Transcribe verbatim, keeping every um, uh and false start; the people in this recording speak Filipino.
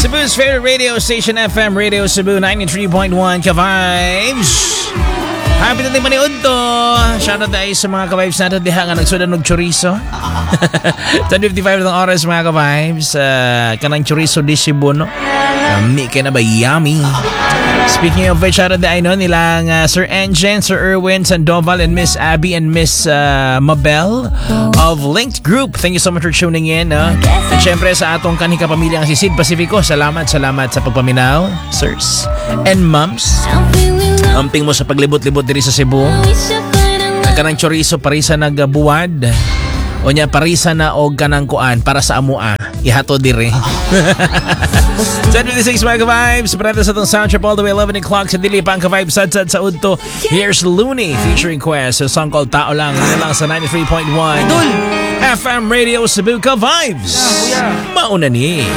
Cebu's favorite radio station, F M Radio Cebu ninety-three point one ka-vibes. Happy na tayo maniod to. Shoutout tayo sa mga ka-vibes natin diha nga nagsudan ng chorizo. ten fifty-five ng oras mga ka-vibes. Uh, kanang chorizo di Cebu, no? Yummy ka na ba? Yummy. Speaking of which, shoutout tayo no, nilang uh, Sir Engine, Sir Erwin Sandoval, and Miss Abby and Miss uh, Mabel of Linked Group. Thank you so much for tuning in. No? At syempre sa atong kanika pamilya ang si Sid Pacifico. Salamat, salamat sa pagpaminaw, sirs and moms. Amping mo sa paglibot-libot diri sa Cebu. Kanang chorizo parisa nagbuwad. O nya parisa na og kanang kuan para sa amua. Ihato diri. ten fifty-six mga ka-vibes. Parata sa itong sound trip all the way eleven o'clock sa dili pang ka-vibes sad-sad sa udto. Here's Looney featuring Quest. A song called Tao Lang. Ano lang sa ninety-three point one F M Radio Cebu ka-vibes. Mauna ni.